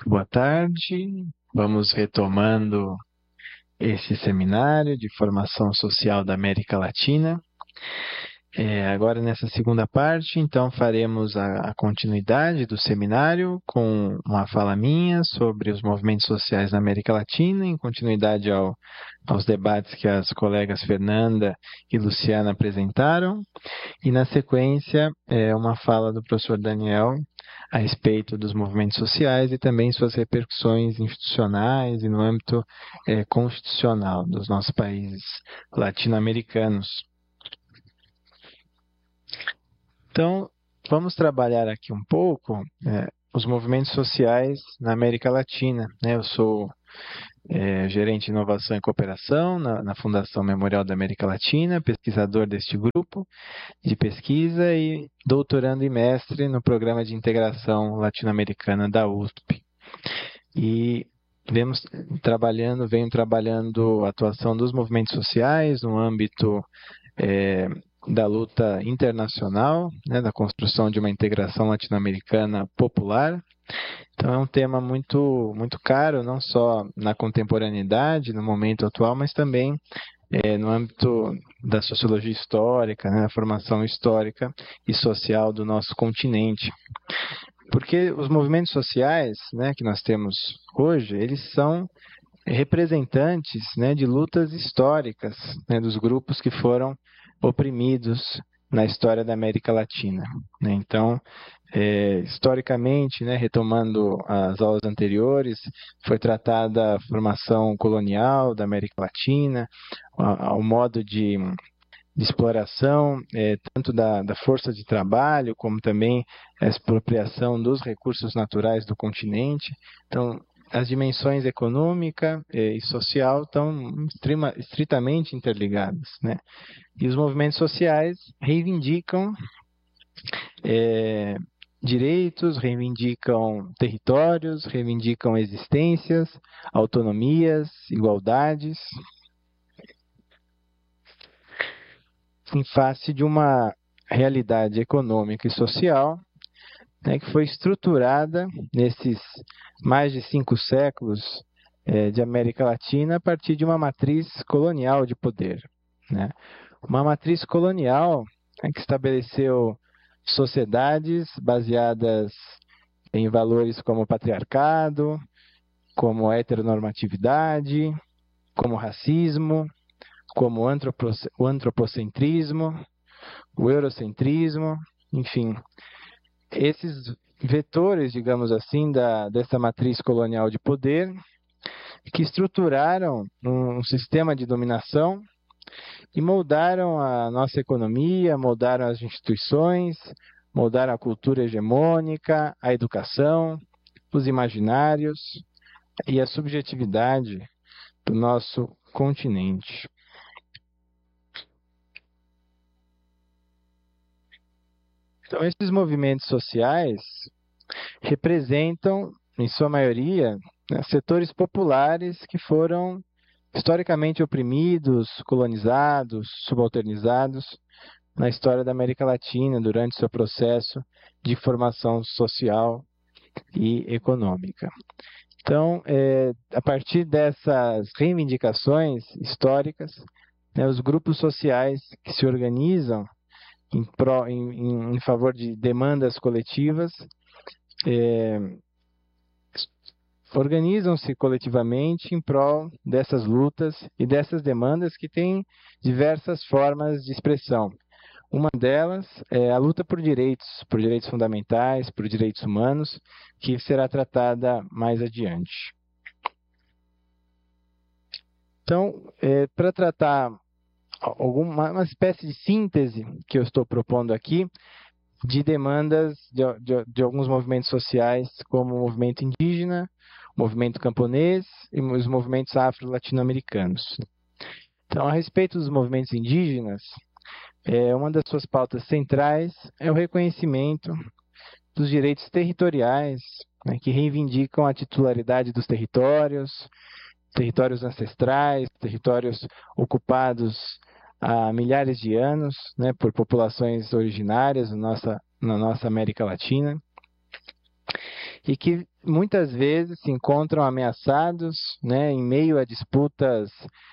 Boa tarde. Vamos retomando esse seminário de formação social da América Latina. Agora, nessa segunda parte, então, faremos a continuidade do seminário com uma fala minha sobre os movimentos sociais na América Latina, em continuidade aos debates que as colegas Fernanda e Luciana apresentaram. E, na sequência, uma fala do professor Daniel a respeito dos movimentos sociais e também suas repercussões institucionais e no âmbito constitucional dos nossos países latino-americanos. Então, vamos trabalhar aqui um pouco os movimentos sociais na América Latina, né? Eu sou gerente de inovação e cooperação na Fundação Memorial da América Latina, pesquisador deste grupo de pesquisa e doutorando e mestre no Programa de Integração Latino-Americana da USP. E venho trabalhando a atuação dos movimentos sociais no âmbito da luta internacional, né, da construção de uma integração latino-americana popular. Então é um tema muito, muito caro, não só na contemporaneidade, no momento atual, mas também no âmbito da sociologia histórica, né, a formação histórica e social do nosso continente. Porque os movimentos sociais, né, que nós temos hoje, eles são representantes, né, de lutas históricas, né, dos grupos que foram oprimidos na história da América Latina, né? Então, historicamente, né, retomando as aulas anteriores, foi tratada a formação colonial da América Latina, ao modo de exploração, tanto da força de trabalho, como também a expropriação dos recursos naturais do continente. Então, as dimensões econômica e social estão estritamente interligadas, né? E os movimentos sociais reivindicam direitos, reivindicam territórios, reivindicam existências, autonomias, igualdades, em face de uma realidade econômica e social, né, que foi estruturada nesses mais de 5 séculos de América Latina a partir de uma matriz colonial de poder, né? Uma matriz colonial, né, que estabeleceu sociedades baseadas em valores como patriarcado, como heteronormatividade, como racismo, como o antropocentrismo, o eurocentrismo, enfim, esses vetores, digamos assim, dessa matriz colonial de poder, que estruturaram um sistema de dominação e moldaram a nossa economia, moldaram as instituições, moldaram a cultura hegemônica, a educação, os imaginários e a subjetividade do nosso continente. Então, esses movimentos sociais representam, em sua maioria, né, setores populares que foram historicamente oprimidos, colonizados, subalternizados na história da América Latina durante seu processo de formação social e econômica. Então, a partir dessas reivindicações históricas, né, os grupos sociais que se organizam em favor de demandas coletivas organizam-se coletivamente em prol dessas lutas e dessas demandas que têm diversas formas de expressão. Uma delas é a luta por direitos fundamentais, por direitos humanos, que será tratada mais adiante. Então, para tratar uma espécie de síntese que eu estou propondo aqui, de demandas de alguns movimentos sociais, como o movimento indígena, o movimento camponês e os movimentos afro-latino-americanos. Então, a respeito dos movimentos indígenas, uma das suas pautas centrais é o reconhecimento dos direitos territoriais, né, que reivindicam a titularidade dos territórios ancestrais, territórios ocupados há milhares de anos, né, por populações originárias na nossa América Latina. e que muitas vezes se encontram ameaçados, né, em meio a disputas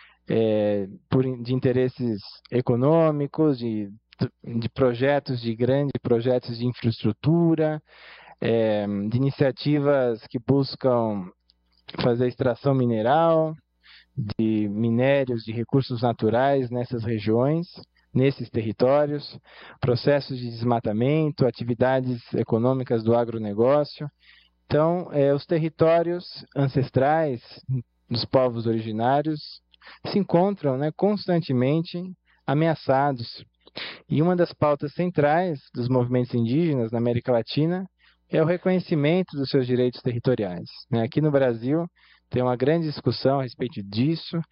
de interesses econômicos, de projetos, de grandes projetos de infraestrutura, de iniciativas que buscam fazer extração mineral, de minérios, de recursos naturais nessas regiões, nesses territórios, processos de desmatamento, atividades econômicas do agronegócio. Então, os territórios ancestrais dos povos originários se encontram, né, constantemente ameaçados. E uma das pautas centrais dos movimentos indígenas na América Latina é o reconhecimento dos seus direitos territoriais, né? Aqui no Brasil tem uma grande discussão a respeito disso,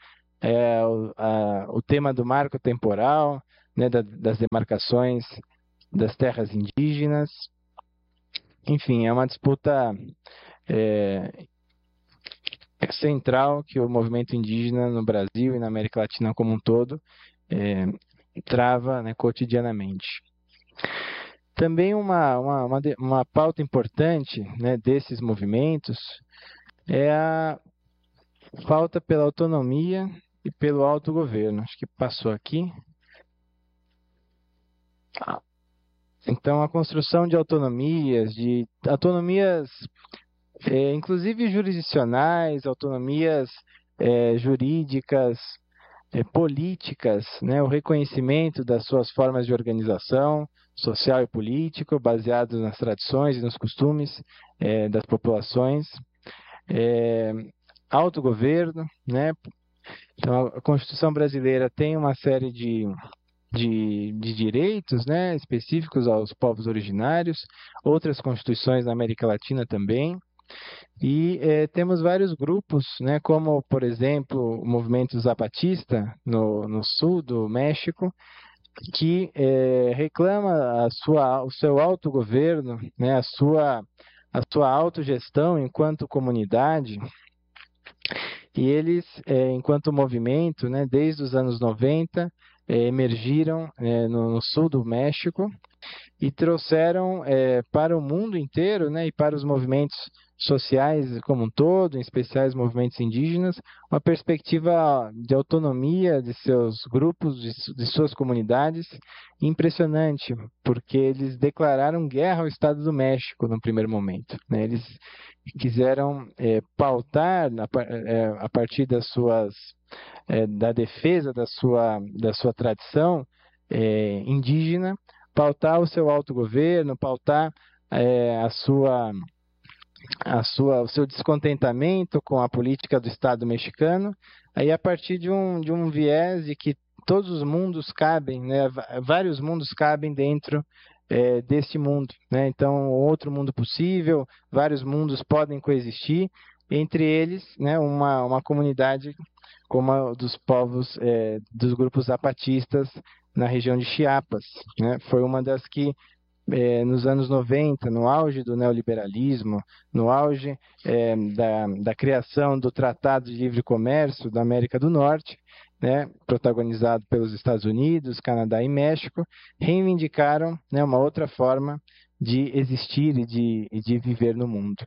o tema do marco temporal, né, das demarcações das terras indígenas. Enfim, é uma disputa central que o movimento indígena no Brasil e na América Latina como um todo trava, né, cotidianamente. Também uma pauta importante, né, desses movimentos é a pauta pela autonomia e pelo autogoverno. Acho que passou aqui. Então, a construção de autonomias inclusive jurisdicionais, autonomias jurídicas, políticas, né, o reconhecimento das suas formas de organização social e político, baseados nas tradições e nos costumes das populações, autogoverno, né? Então, a Constituição brasileira tem uma série de direitos, né, específicos aos povos originários, outras constituições na América Latina também. E temos vários grupos, né, como, por exemplo, o movimento zapatista no sul do México, que reclama o seu autogoverno, né, a sua autogestão enquanto comunidade. E eles, enquanto movimento, né, desde os anos 90, emergiram no sul do México e trouxeram para o mundo inteiro, né, e para os movimentos sociais como um todo, em especial os movimentos indígenas, uma perspectiva de autonomia de seus grupos, de suas comunidades, impressionante, porque eles declararam guerra ao Estado do México no primeiro momento, né? Eles quiseram pautar a partir da defesa da sua tradição indígena, pautar o seu autogoverno, pautar o seu descontentamento com a política do Estado mexicano, aí a partir de um viés de que todos os mundos cabem, né, vários mundos cabem dentro deste mundo, né? Então, outro mundo possível, vários mundos podem coexistir, entre eles, né, uma comunidade como a dos povos, dos grupos zapatistas na região de Chiapas, né? Foi uma das que nos anos 90, no auge do neoliberalismo, no auge da criação do Tratado de Livre Comércio da América do Norte, né, protagonizado pelos Estados Unidos, Canadá e México, reivindicaram, né, uma outra forma de existir e de viver no mundo.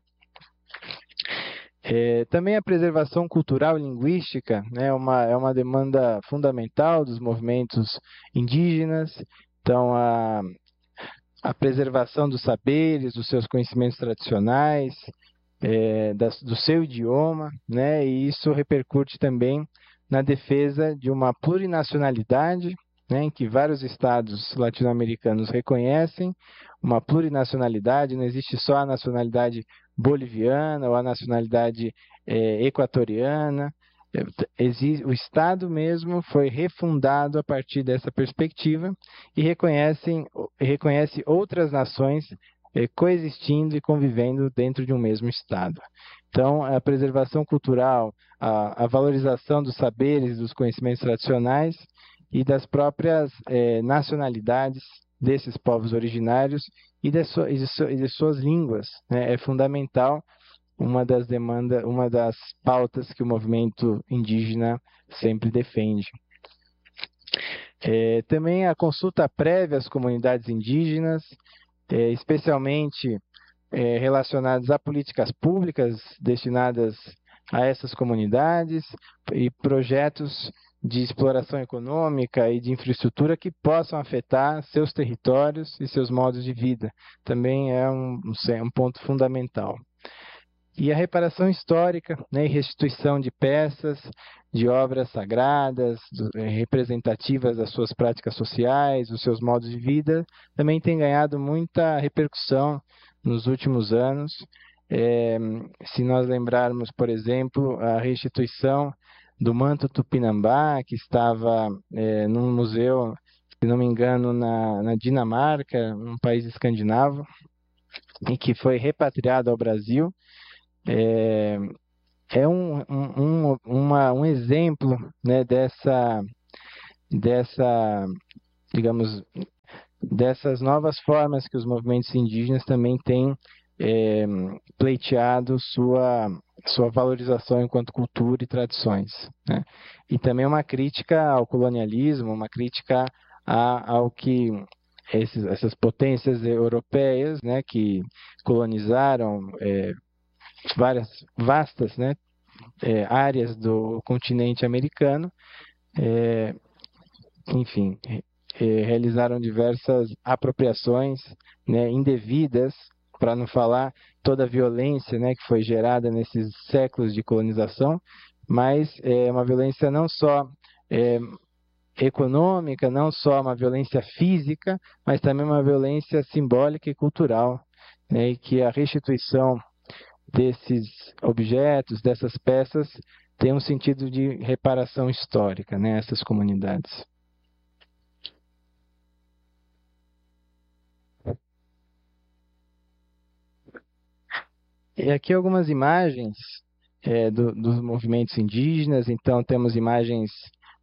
Também a preservação cultural e linguística, né, é uma demanda fundamental dos movimentos indígenas. Então, a preservação dos saberes, dos seus conhecimentos tradicionais, do seu idioma, né? E isso repercute também na defesa de uma plurinacionalidade, né, em que vários estados latino-americanos reconhecem uma plurinacionalidade, não existe só a nacionalidade boliviana ou a nacionalidade equatoriana. O Estado mesmo foi refundado a partir dessa perspectiva e reconhece outras nações coexistindo e convivendo dentro de um mesmo Estado. Então, a preservação cultural, a valorização dos saberes, dos conhecimentos tradicionais e das próprias nacionalidades desses povos originários e de suas línguas, né, é fundamental, uma das pautas que o movimento indígena sempre defende. Também a consulta prévia às comunidades indígenas, especialmente relacionados a políticas públicas destinadas a essas comunidades e projetos de exploração econômica e de infraestrutura que possam afetar seus territórios e seus modos de vida. Também é um ponto fundamental. E a reparação histórica, né, e restituição de peças, de obras sagradas, representativas das suas práticas sociais, dos seus modos de vida, também tem ganhado muita repercussão nos últimos anos. Se nós lembrarmos, por exemplo, a restituição do manto Tupinambá, que estava num museu, se não me engano, na Dinamarca, um país escandinavo, e que foi repatriado ao Brasil. É um exemplo, né, digamos, dessas novas formas que os movimentos indígenas também têm pleiteado sua valorização enquanto cultura e tradições, né? E também uma crítica ao colonialismo, uma crítica ao que essas potências europeias, né, que colonizaram várias vastas, né, áreas do continente americano, enfim, realizaram diversas apropriações, né, indevidas, para não falar toda a violência, né, que foi gerada nesses séculos de colonização, mas uma violência não só econômica, não só uma violência física, mas também uma violência simbólica e cultural, né, e que a restituição desses objetos, dessas peças, tem um sentido de reparação histórica, né, essas comunidades. E aqui algumas imagens dos movimentos indígenas. Então temos imagens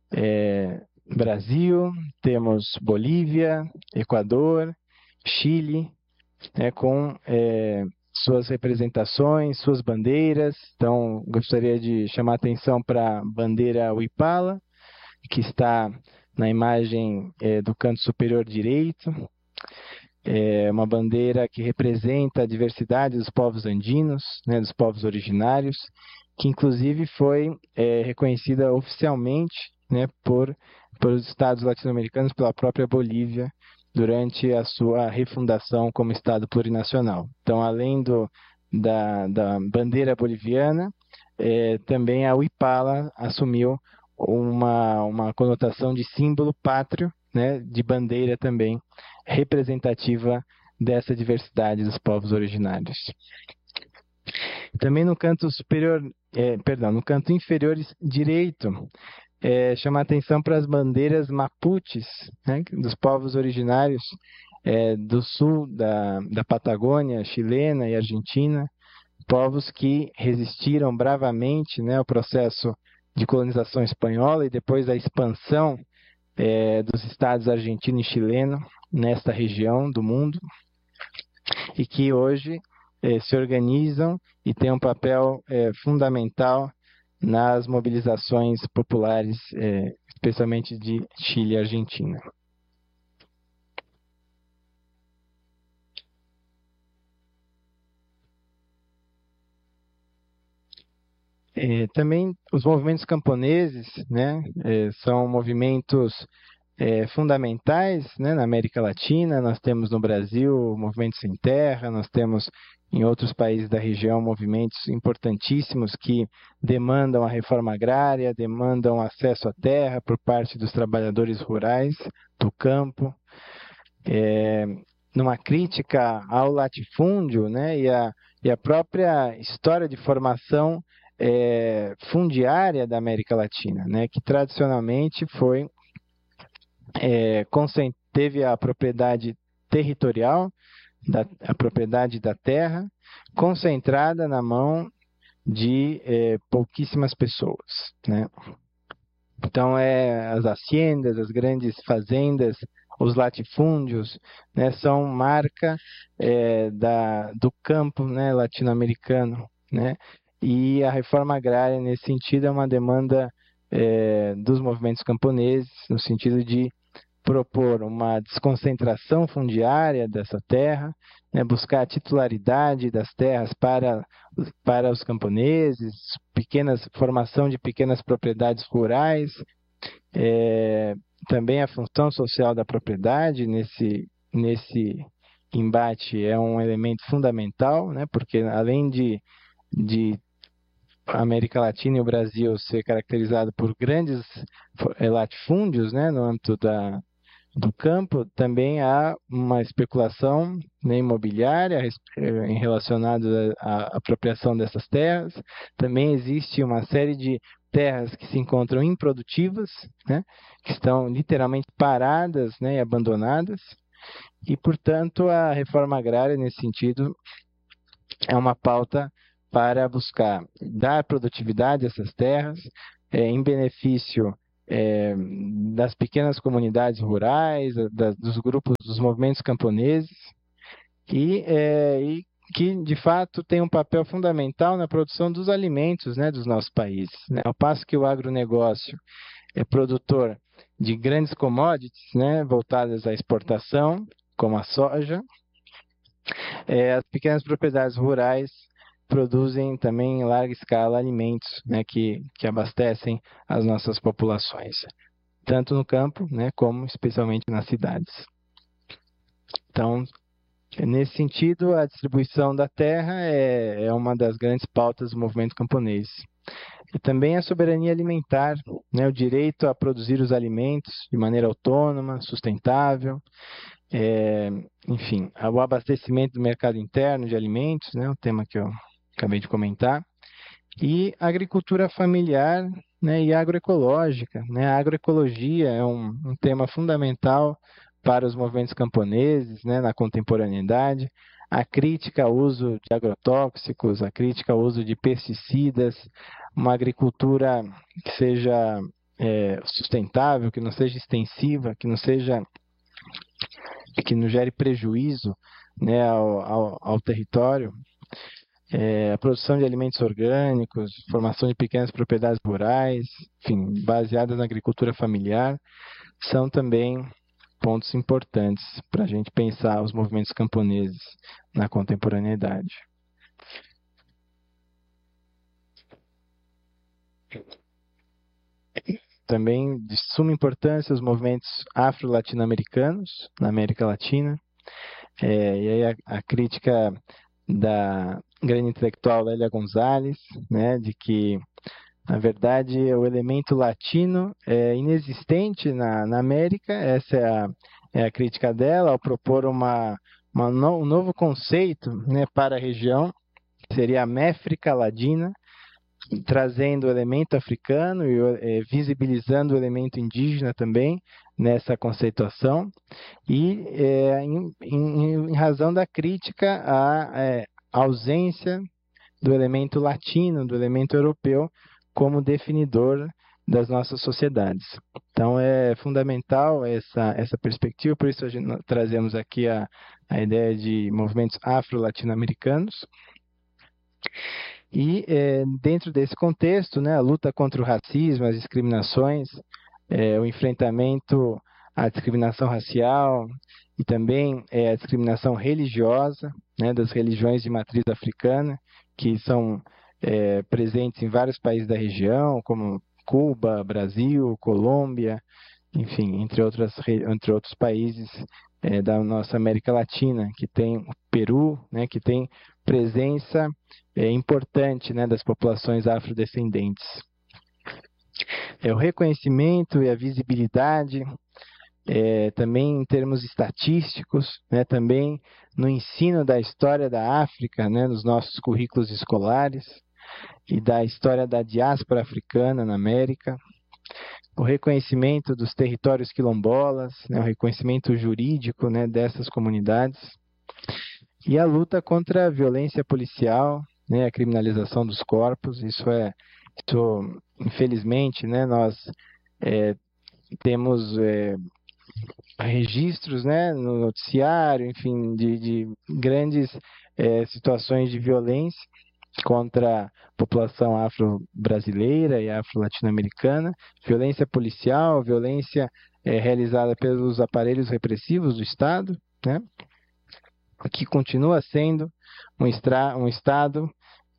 Brasil, temos Bolívia, Equador, Chile, né, com suas representações, suas bandeiras. Então, gostaria de chamar a atenção para a bandeira Huipala, que está na imagem do canto superior direito. É uma bandeira que representa a diversidade dos povos andinos, né, dos povos originários, que inclusive foi reconhecida oficialmente, né, pelos Estados latino-americanos, pela própria Bolívia, durante a sua refundação como Estado plurinacional. Então, além da bandeira boliviana, também a Huipala assumiu uma conotação de símbolo pátrio, né, de bandeira também, representativa dessa diversidade dos povos originários. Também no canto superior, no canto inferior direito, chama a atenção para as bandeiras maputes, né, dos povos originários do sul da Patagônia chilena e argentina, povos que resistiram bravamente, né, ao processo de colonização espanhola e depois da expansão dos estados argentino e chileno nesta região do mundo, e que hoje se organizam e têm um papel fundamental nas mobilizações populares, especialmente de Chile e Argentina. Também os movimentos camponeses, né, são movimentos fundamentais, né, na América Latina. Nós temos no Brasil o Movimento Sem Terra, nós temos em outros países da região movimentos importantíssimos que demandam a reforma agrária, demandam acesso à terra por parte dos trabalhadores rurais do campo, numa crítica ao latifúndio, né, e a própria história de formação fundiária da América Latina, né, que tradicionalmente teve a propriedade territorial, a propriedade da terra, concentrada na mão de pouquíssimas pessoas, né? Então, as haciendas, as grandes fazendas, os latifúndios, né, são marca do campo, né, latino-americano, né? E a reforma agrária, nesse sentido, é uma demanda dos movimentos camponeses, no sentido de propor uma desconcentração fundiária dessa terra, né, buscar a titularidade das terras para os camponeses, formação de pequenas propriedades rurais, também a função social da propriedade nesse embate é um elemento fundamental, né, porque além de a América Latina e o Brasil ser caracterizado por grandes latifúndios, né, no âmbito do campo, também há uma especulação, né, imobiliária em relacionado à apropriação dessas terras. Também existe uma série de terras que se encontram improdutivas, né, que estão literalmente paradas, né, e abandonadas. E, portanto, a reforma agrária, nesse sentido, é uma pauta para buscar dar produtividade a essas terras, em benefício das pequenas comunidades rurais, dos grupos, dos movimentos camponeses, e que, de fato, tem um papel fundamental na produção dos alimentos, né, dos nossos países, né? Ao passo que o agronegócio é produtor de grandes commodities, né, voltadas à exportação, como a soja, as pequenas propriedades rurais produzem também em larga escala alimentos, né, que abastecem as nossas populações, tanto no campo, né, como especialmente nas cidades. Então, nesse sentido, a distribuição da terra é uma das grandes pautas do movimento camponês. E também a soberania alimentar, né, o direito a produzir os alimentos de maneira autônoma, sustentável, enfim, o abastecimento do mercado interno de alimentos, né, o tema que eu acabei de comentar, e agricultura familiar, né, e agroecológica, né? A agroecologia é um tema fundamental para os movimentos camponeses, né, na contemporaneidade. A crítica ao uso de agrotóxicos, a crítica ao uso de pesticidas, uma agricultura que seja sustentável, que não seja extensiva, que não gere prejuízo, né, ao território. A produção de alimentos orgânicos, formação de pequenas propriedades rurais, enfim, baseadas na agricultura familiar, são também pontos importantes para a gente pensar os movimentos camponeses na contemporaneidade. Também de suma importância os movimentos afro-latino-americanos na América Latina, e aí a crítica da grande intelectual Lélia Gonzalez, né, de que, na verdade, o elemento latino é inexistente na América. Essa é a crítica dela ao propor um novo conceito, né, para a região, que seria a Méfrica Ladina, trazendo o elemento africano e visibilizando o elemento indígena também nessa conceituação, e em razão da crítica à ausência do elemento latino, do elemento europeu, como definidor das nossas sociedades. Então, é fundamental essa perspectiva, por isso nós trazemos aqui a ideia de movimentos afro-latino-americanos. E dentro desse contexto, né, a luta contra o racismo, as discriminações, o enfrentamento à discriminação racial e também a discriminação religiosa, né, das religiões de matriz africana, que são presentes em vários países da região, como Cuba, Brasil, Colômbia, enfim, entre outros países da nossa América Latina, que tem o Peru, né, que tem presença importante, né, das populações afrodescendentes. O reconhecimento e a visibilidade, também em termos estatísticos, né, também no ensino da história da África, né, nos nossos currículos escolares, e da história da diáspora africana na América, o reconhecimento dos territórios quilombolas, né, o reconhecimento jurídico, né, dessas comunidades, e a luta contra a violência policial, né, a criminalização dos corpos. Isso infelizmente, né, nós temos registros, né, no noticiário, enfim, de grandes situações de violência contra a população afro-brasileira e afro-latino-americana, violência policial, violência realizada pelos aparelhos repressivos do Estado, né? Que continua sendo um Estado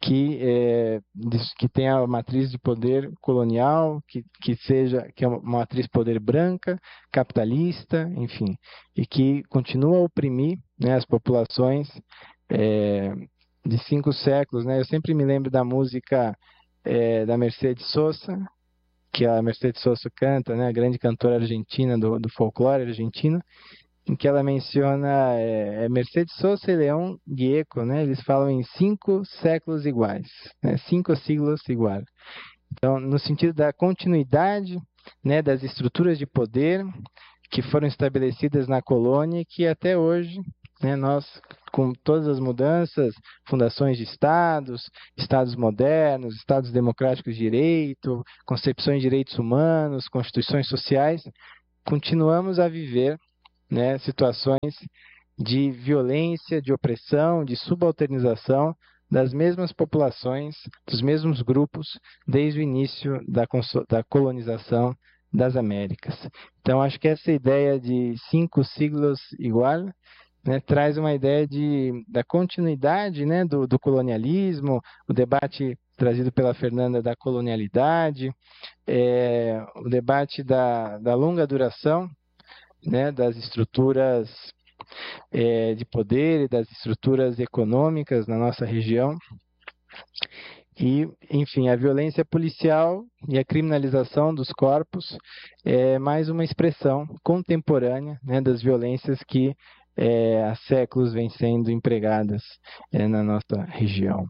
que tem a matriz de poder colonial, que é uma matriz de poder branca, capitalista, enfim, e que continua a oprimir, né, as populações de 5 séculos, né? Eu sempre me lembro da música da Mercedes Sosa, que a Mercedes Sosa canta, né, a grande cantora argentina do folclore argentino, em que ela menciona Mercedes Sosa e León Gieco, né? Eles falam em 5 séculos iguais, né? 5 siglos iguais. Então, no sentido da continuidade, né, das estruturas de poder que foram estabelecidas na colônia e que até hoje, né, nós, com todas as mudanças, fundações de estados, estados modernos, estados democráticos de direito, concepções de direitos humanos, constituições sociais, continuamos a viver, né, situações de violência, de opressão, de subalternização das mesmas populações, dos mesmos grupos, desde o início da colonização das Américas. Então, acho que essa ideia de 5 siglos igual, né, traz uma ideia da continuidade, né, do colonialismo, o debate trazido pela Fernanda da colonialidade, o debate da longa duração, né, das estruturas de poder e das estruturas econômicas na nossa região. E, enfim, a violência policial e a criminalização dos corpos é mais uma expressão contemporânea, né, das violências que há séculos vêm sendo empregadas na nossa região.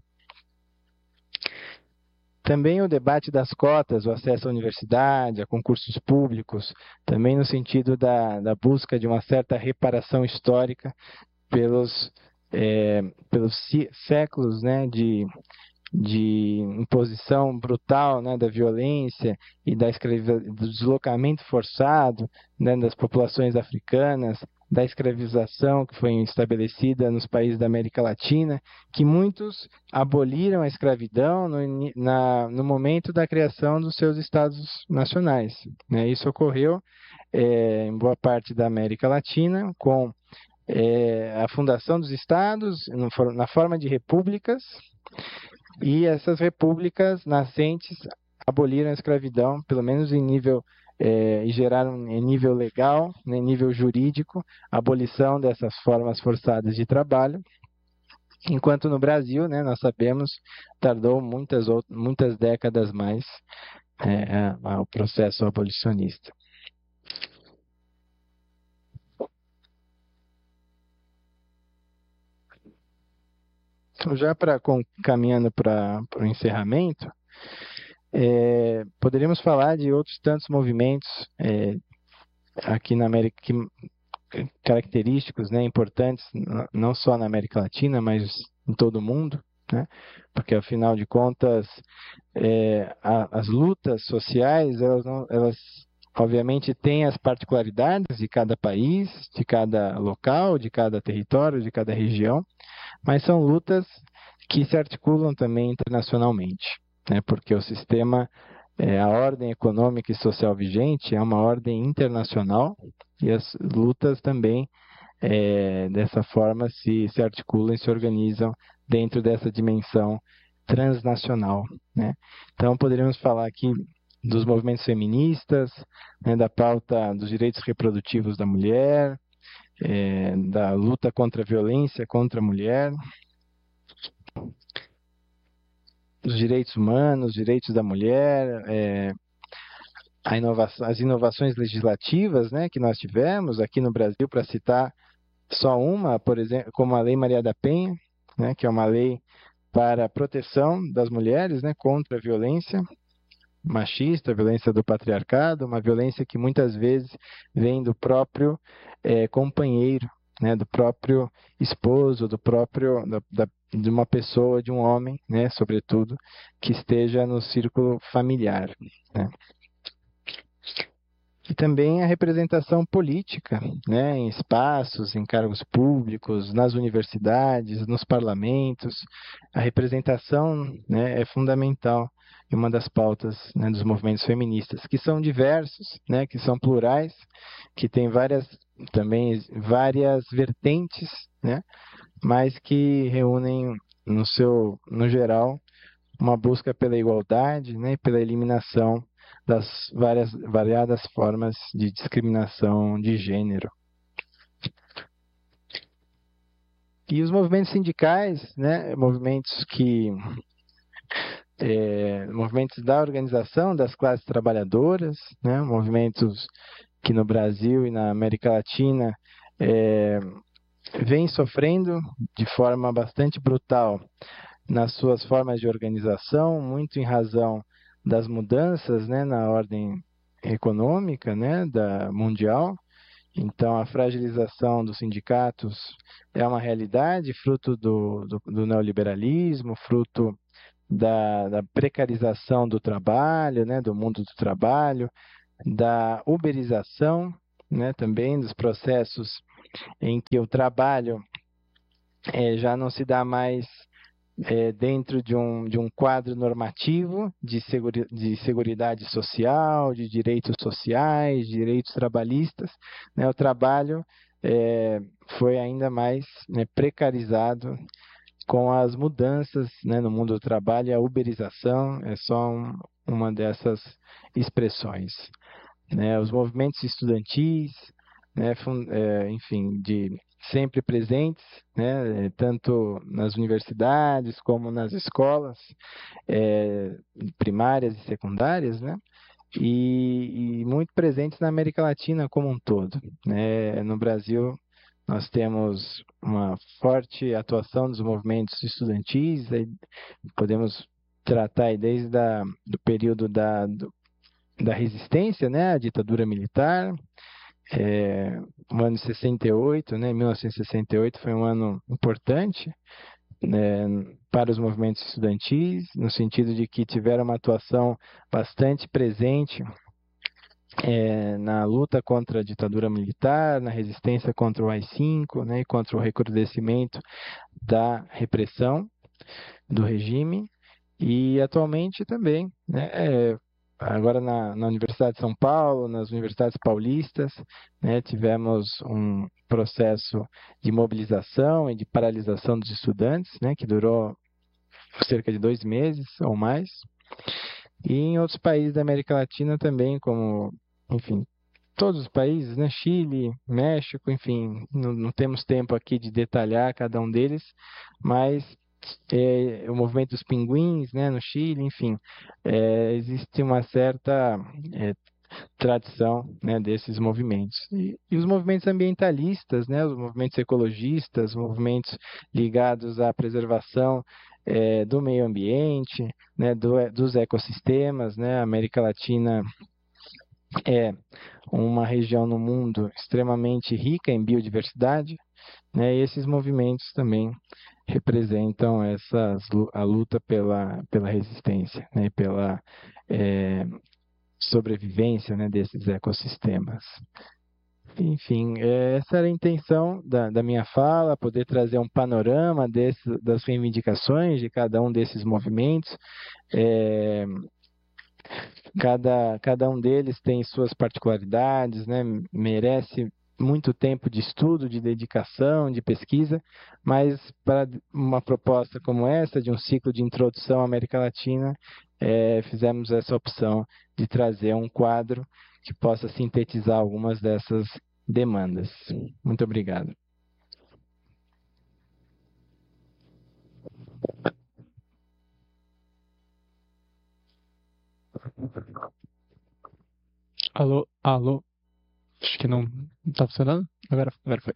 Também o debate das cotas, o acesso à universidade, a concursos públicos, também no sentido da busca de uma certa reparação histórica pelos séculos, né, de imposição brutal, né, da violência e do deslocamento forçado, né, das populações africanas, da escravização que foi estabelecida nos países da América Latina, que muitos aboliram a escravidão no momento da criação dos seus estados nacionais, né? Isso ocorreu em boa parte da América Latina com a fundação dos estados na forma de repúblicas, e essas repúblicas nascentes aboliram a escravidão, pelo menos em nível, e geraram em nível legal, né, em nível jurídico, a abolição dessas formas forçadas de trabalho. Enquanto no Brasil, né, nós sabemos, tardou muitas décadas mais o processo abolicionista. Então, já caminhando para o encerramento, poderíamos falar de outros tantos movimentos aqui na América, característicos, né, importantes, não só na América Latina, mas em todo o mundo, né? Porque, afinal de contas, as lutas sociais, elas obviamente têm as particularidades de cada país, de cada local, de cada território, de cada região, mas são lutas que se articulam também internacionalmente, né? Porque o sistema, a ordem econômica e social vigente é uma ordem internacional e as lutas também, dessa forma, se articulam e se organizam dentro dessa dimensão transnacional, né? Então, poderíamos falar aqui dos movimentos feministas, né, da pauta dos direitos reprodutivos da mulher, da luta contra a violência contra a mulher, dos direitos humanos, direitos da mulher, as inovações legislativas, né, que nós tivemos aqui no Brasil, para citar só uma, por exemplo, como a Lei Maria da Penha, né, que é uma lei para a proteção das mulheres, né, contra a violência machista, a violência do patriarcado, uma violência que muitas vezes vem do próprio companheiro, né, do próprio esposo, de uma pessoa, de um homem, né, sobretudo, que esteja no círculo familiar, né. E também a representação política, né, em espaços, em cargos públicos, nas universidades, nos parlamentos. A representação, né, é fundamental e uma das pautas, né, dos movimentos feministas, que são diversos, né, que são plurais, que têm também várias vertentes, né, mas que reúnem no geral, uma busca pela igualdade, né, e pela eliminação das variadas formas de discriminação de gênero. E os movimentos sindicais, né, movimentos da organização das classes trabalhadoras, né, movimentos que no Brasil e na América Latina vêm sofrendo de forma bastante brutal nas suas formas de organização, muito em razão das mudanças, né, na ordem econômica, né, mundial. Então, a fragilização dos sindicatos é uma realidade, fruto do neoliberalismo, fruto da precarização do trabalho, né, do mundo do trabalho, da uberização, né, também dos processos em que o trabalho já não se dá mais dentro de um quadro normativo de seguridade social, de direitos sociais, de direitos trabalhistas, né? O trabalho foi ainda mais, né, precarizado com as mudanças, né, no mundo do trabalho. A uberização é só uma dessas expressões, né? Os movimentos estudantis, né, enfim, sempre presentes, né, tanto nas universidades como nas escolas primárias e secundárias, né, e muito presentes na América Latina como um todo, né. No Brasil, nós temos uma forte atuação dos movimentos estudantis, aí podemos tratar aí desde do período da resistência, né, à ditadura militar. O ano de 68, né, 1968 foi um ano importante, né, para os movimentos estudantis, no sentido de que tiveram uma atuação bastante presente na luta contra a ditadura militar, na resistência contra o AI-5, né, e contra o recrudescimento da repressão do regime. E atualmente também, né, agora na Universidade de São Paulo, nas universidades paulistas, né, tivemos um processo de mobilização e de paralisação dos estudantes, né, que durou cerca de 2 meses ou mais. E em outros países da América Latina também, como, enfim, todos os países, né, Chile, México, enfim, não temos tempo aqui de detalhar cada um deles, mas o movimento dos pinguins, né, no Chile, enfim, existe uma certa tradição, né, desses movimentos. E os movimentos ambientalistas, né, os movimentos ecologistas, movimentos ligados à preservação do meio ambiente, né, dos ecossistemas, né. A América Latina é uma região no mundo extremamente rica em biodiversidade, né, e esses movimentos também representam a luta pela resistência, né, pela sobrevivência, né, desses ecossistemas. Enfim, essa era a intenção da minha fala, poder trazer um panorama das reivindicações de cada um desses movimentos. Cada um deles tem suas particularidades, né, merece muito tempo de estudo, de dedicação, de pesquisa, mas para uma proposta como essa, de um ciclo de introdução à América Latina, fizemos essa opção de trazer um quadro que possa sintetizar algumas dessas demandas. Muito obrigado. Alô, alô. Acho que não tá funcionando. Agora foi.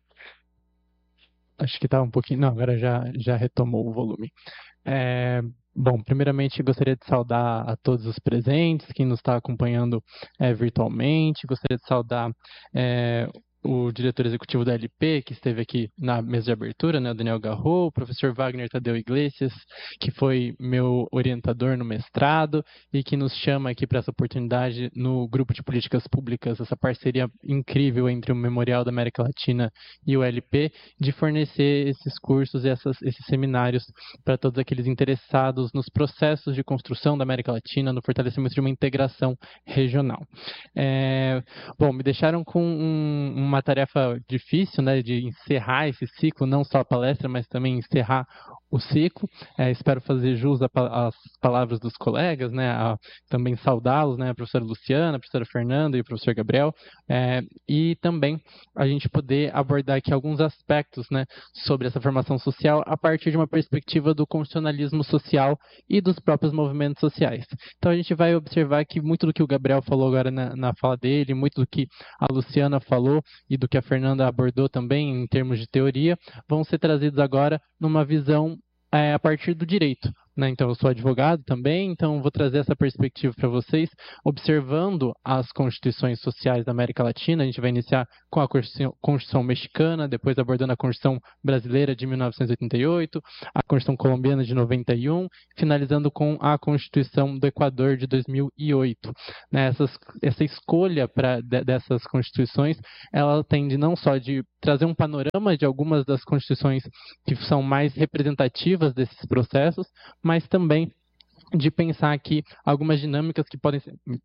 Acho que tá um pouquinho. Não, agora já retomou o volume. Bom, primeiramente gostaria de saudar a todos os presentes, quem nos está acompanhando virtualmente. Gostaria de saudar o diretor executivo da LP, que esteve aqui na mesa de abertura, né, o Daniel Garro, o professor Wagner Tadeu Iglesias, que foi meu orientador no mestrado e que nos chama aqui para essa oportunidade no grupo de políticas públicas, essa parceria incrível entre o Memorial da América Latina e o LP, de fornecer esses cursos e esses seminários para todos aqueles interessados nos processos de construção da América Latina, no fortalecimento de uma integração regional. Bom, me deixaram com uma tarefa difícil, né, de encerrar esse ciclo, não só a palestra, mas também encerrar o ciclo. Espero fazer jus às palavras dos colegas, né, também saudá-los, né, a professora Luciana, a professora Fernanda e o professor Gabriel, e também a gente poder abordar aqui alguns aspectos, né, sobre essa formação social a partir de uma perspectiva do constitucionalismo social e dos próprios movimentos sociais. Então a gente vai observar que muito do que o Gabriel falou agora na fala dele, muito do que a Luciana falou e do que a Fernanda abordou também em termos de teoria, vão ser trazidos agora numa visão a partir do direito. Então, eu sou advogado também, então vou trazer essa perspectiva para vocês, observando as constituições sociais da América Latina. A gente vai iniciar com a Constituição mexicana, depois abordando a Constituição brasileira de 1988, a Constituição colombiana de 91, finalizando com a Constituição do Equador de 2008. Essa escolha dessas constituições, ela tende não só de trazer um panorama de algumas das constituições que são mais representativas desses processos, mas também de pensar aqui algumas dinâmicas que podem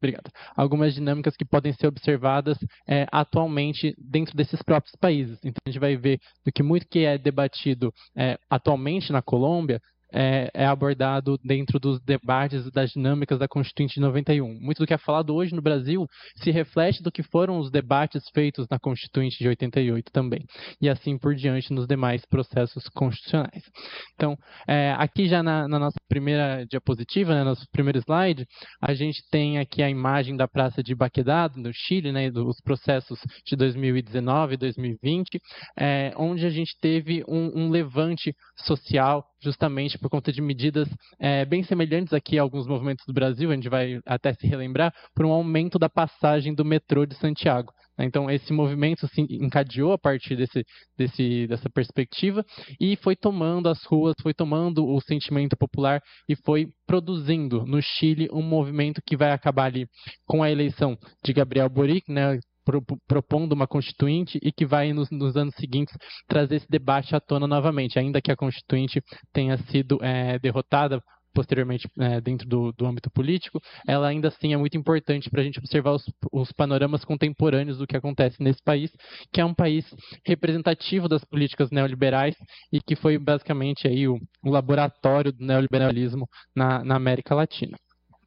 ser observadas atualmente dentro desses próprios países. Então a gente vai ver do que muito que é debatido atualmente na Colômbia é abordado dentro dos debates das dinâmicas da Constituinte de 91. Muito do que é falado hoje no Brasil se reflete do que foram os debates feitos na Constituinte de 88 também, e assim por diante nos demais processos constitucionais. Então, aqui já na nossa primeira diapositiva, né, nosso primeiro slide, a gente tem aqui a imagem da Praça de Baquedá, no Chile, né, dos processos de 2019 e 2020, onde a gente teve um levante social justamente por conta de medidas bem semelhantes aqui a alguns movimentos do Brasil, a gente vai até se relembrar, por um aumento da passagem do metrô de Santiago. Então, esse movimento se encadeou a partir dessa perspectiva e foi tomando as ruas, foi tomando o sentimento popular e foi produzindo no Chile um movimento que vai acabar ali com a eleição de Gabriel Boric, né, propondo uma constituinte e que vai nos anos seguintes trazer esse debate à tona novamente, ainda que a constituinte tenha sido derrotada posteriormente dentro do âmbito político, ela ainda assim é muito importante para a gente observar os panoramas contemporâneos do que acontece nesse país, que é um país representativo das políticas neoliberais e que foi basicamente aí o laboratório do neoliberalismo na América Latina.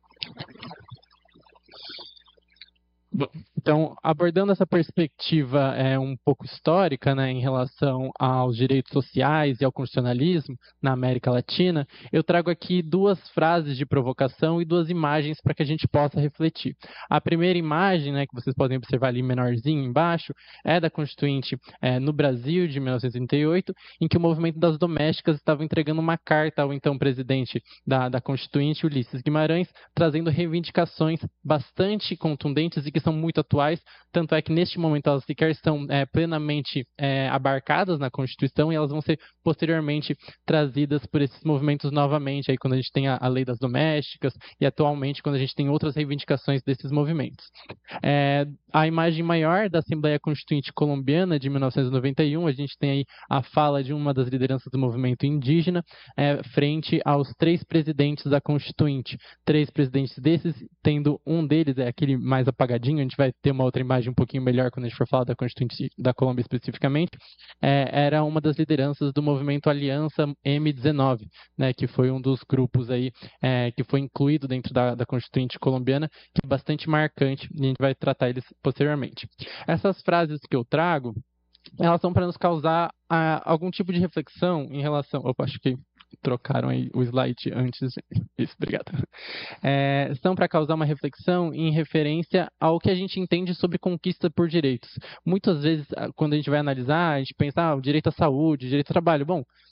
Bom, então, abordando essa perspectiva um pouco histórica, né, em relação aos direitos sociais e ao constitucionalismo na América Latina, eu trago aqui duas frases de provocação e duas imagens para que a gente possa refletir. A primeira imagem, né, que vocês podem observar ali menorzinho embaixo, é da Constituinte no Brasil de 1938, em que o movimento das domésticas estava entregando uma carta ao então presidente da Constituinte, Ulisses Guimarães, trazendo reivindicações bastante contundentes e que são muito atuais, tanto é que neste momento elas sequer estão plenamente abarcadas na Constituição e elas vão ser posteriormente trazidas por esses movimentos novamente, aí quando a gente tem a lei das domésticas e atualmente quando a gente tem outras reivindicações desses movimentos. A imagem maior da Assembleia Constituinte Colombiana de 1991, a gente tem aí a fala de uma das lideranças do movimento indígena frente aos 3 presidentes da Constituinte. 3 presidentes desses, tendo um deles, aquele mais apagadinho, a gente vai ter uma outra imagem um pouquinho melhor quando a gente for falar da Constituinte da Colômbia especificamente, era uma das lideranças do movimento Aliança M19, né, que foi um dos grupos aí que foi incluído dentro da Constituinte colombiana, que é bastante marcante, e a gente vai tratar eles posteriormente. Essas frases que eu trago, elas são para nos causar algum tipo de reflexão em relação... Opa, acho que trocaram aí o slide antes. Isso, obrigado. São para causar uma reflexão em referência ao que a gente entende sobre conquista por direitos. Muitas vezes, quando a gente vai analisar, a gente pensa, o direito à saúde, o direito ao trabalho. Bom,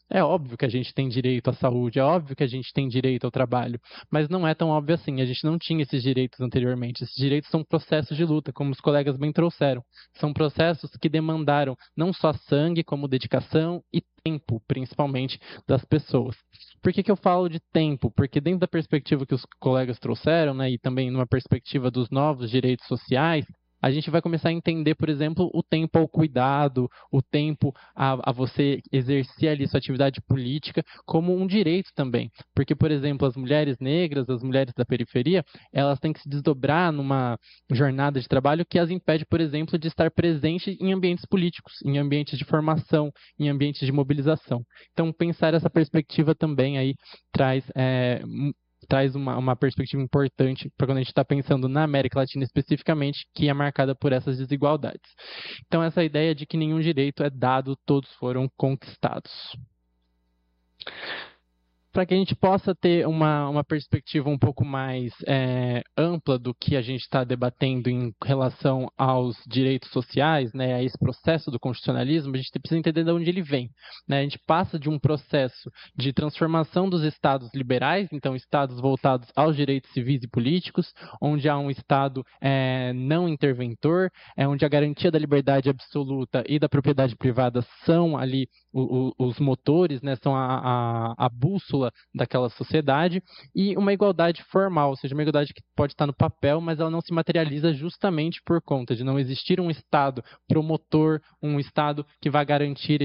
É óbvio que a gente tem direito à saúde, é óbvio que a gente tem direito ao trabalho, mas não é tão óbvio assim. A gente não tinha esses direitos anteriormente. Esses direitos são processos de luta, como os colegas bem trouxeram. São processos que demandaram não só sangue, como dedicação e tempo, principalmente, das pessoas. Por que que eu falo de tempo? Porque dentro da perspectiva que os colegas trouxeram, né, e também numa perspectiva dos novos direitos sociais, a gente vai começar a entender, por exemplo, o tempo ao cuidado, o tempo a você exercer ali sua atividade política como um direito também. Porque, por exemplo, as mulheres negras, as mulheres da periferia, elas têm que se desdobrar numa jornada de trabalho que as impede, por exemplo, de estar presente em ambientes políticos, em ambientes de formação, em ambientes de mobilização. Então, pensar essa perspectiva também aí traz traz uma perspectiva importante para quando a gente está pensando na América Latina especificamente, que é marcada por essas desigualdades. Então, essa ideia de que nenhum direito é dado, todos foram conquistados. Para que a gente possa ter uma perspectiva um pouco mais ampla do que a gente está debatendo em relação aos direitos sociais, né, a esse processo do constitucionalismo, a gente precisa entender de onde ele vem. Né? A gente passa de um processo de transformação dos estados liberais, então estados voltados aos direitos civis e políticos, onde há um estado não interventor, onde a garantia da liberdade absoluta e da propriedade privada são ali os motores, né, são a bússola daquela sociedade, e uma igualdade formal, ou seja, uma igualdade que pode estar no papel, mas ela não se materializa justamente por conta de não existir um Estado promotor, um Estado que vai garantir